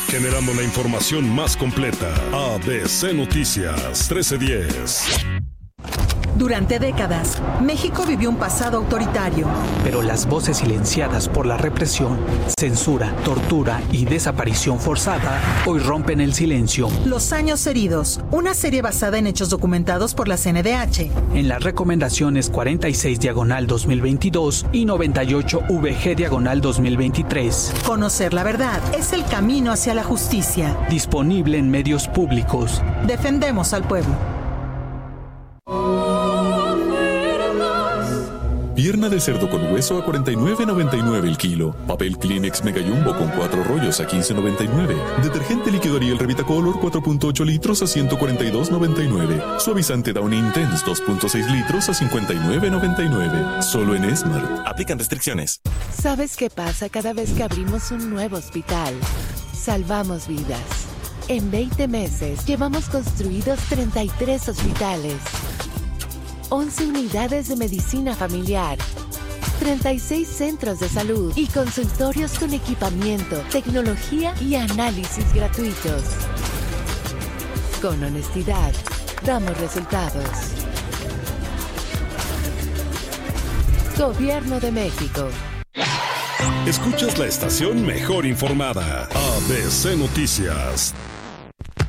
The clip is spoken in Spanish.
generando la información más completa. ABC Noticias 1310. Durante décadas, México vivió un pasado autoritario. Pero las voces silenciadas por la represión, censura, tortura y desaparición forzada hoy rompen el silencio. Los años heridos, una serie basada en hechos documentados por la CNDH. En las recomendaciones 46/2022 y 98/VG/2023. Conocer la verdad es el camino hacia la justicia. Disponible en medios públicos. Defendemos al pueblo. Pierna de cerdo con hueso a $49.99 el kilo. Papel Kleenex Mega Jumbo con 4 rollos a $15.99. Detergente líquido Ariel Revitacolor 4.8 litros a $142.99. Suavizante Downy Intense 2.6 litros a $59.99. Solo en Smart. Aplican restricciones. ¿Sabes qué pasa cada vez que abrimos un nuevo hospital? Salvamos vidas. En 20 meses llevamos construidos 33 hospitales. 11 unidades de medicina familiar, 36 centros de salud y consultorios con equipamiento, tecnología y análisis gratuitos. Con honestidad, damos resultados. Gobierno de México. Escuchas la estación mejor informada. ABC Noticias.